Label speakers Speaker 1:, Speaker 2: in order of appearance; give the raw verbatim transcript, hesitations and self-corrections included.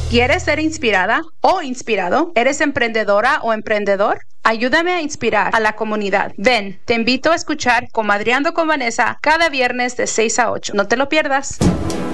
Speaker 1: ¿Quieres ser inspirada o inspirado? ¿Eres emprendedora o emprendedor? Ayúdame a inspirar a la comunidad. Ven, te invito a escuchar Comadreando con Vanessa cada viernes de seis a ocho. No te lo pierdas.